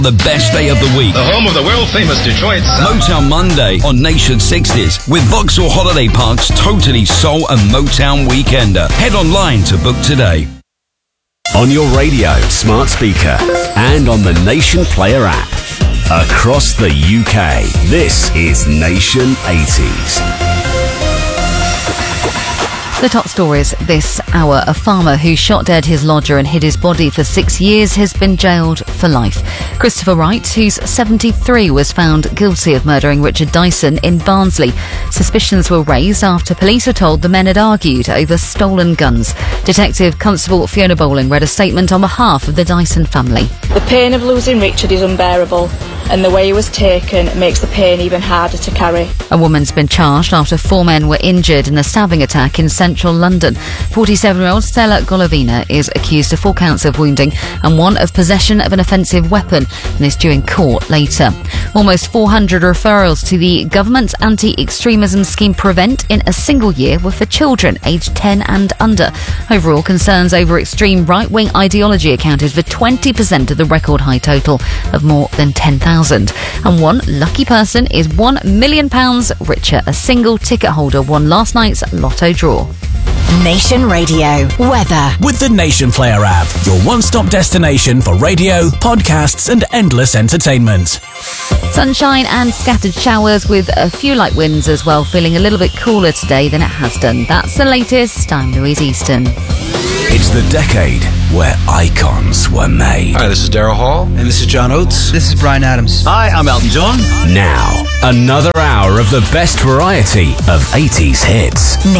The best day of the week. The home of the world-famous Detroit Sound. Motown Monday on Nation 60s with Vauxhall Holiday Park's Totally Soul and Motown Weekender. Head online to book today. On your radio, smart speaker, and on the Nation Player app. Across the UK, this is Nation 80s. The top stories this hour. A farmer who shot dead his lodger and hid his body for 6 years has been jailed for life. Christopher Wright, who's 73, was found guilty of murdering Richard Dyson in Barnsley. Suspicions were raised after police were told the men had argued over stolen guns. Detective Constable Fiona Bowling read a statement on behalf of the Dyson family. The pain of losing Richard is unbearable, and the way he was taken makes the pain even harder to carry. A woman's been charged after 4 men were injured in a stabbing attack in central London. 47-year-old Stella Golovina is accused of 4 counts of wounding and 1 of possession of an offensive weapon and is due in court later. Almost 400 referrals to the government's anti-extremism scheme Prevent in a single year were for children aged 10 and under. Overall, concerns over extreme right-wing ideology accounted for 20% of the record high total of more than 10,000. And one lucky person is £1 million richer. A single ticket holder won last night's lotto draw. Nation Radio weather with the Nation Player app, your one-stop destination for radio, podcasts and endless entertainment. Sunshine and scattered showers with a few light winds as well, feeling a little bit cooler today than it has done. That's the latest. I'm Louise Easton. It's the decade where icons were made. Hi, this is Daryl Hall. And this is John Oates. This is Bryan Adams. Hi, I'm Elton John. Now, another hour of the best variety of 80s hits.